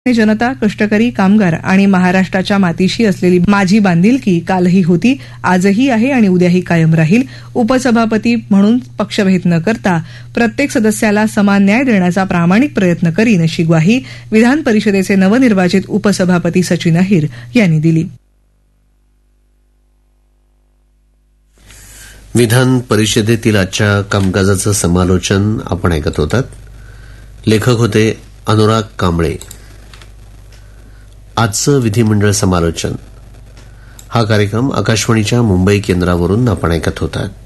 जनता, कष्टकरी, कामगार आणि महाराष्ट्राच्या मातीशी असलेली माझी बांधिलकी कालही होती, आजही आहे आणि उद्याही कायम राहील. उपसभापती म्हणून पक्षभेद न करता प्रत्येक सदस्याला समान न्याय देण्याचा प्रामाणिक प्रयत्न करीन, अशी ग्वाही विधान परिषदेचे नवनिर्वाचित उपसभापती सचिन अहिर यांनी दिली. विधान परिषदेतील आजच्या कामकाजाचं समालोचन आपण ऐकत होतात. लेखक होते अनुराग कांबळे. आजचं विधिमंडळ समालोचन हा कार्यक्रम आकाशवाणीच्या मुंबई केंद्रावरून आपण ऐकत होतात.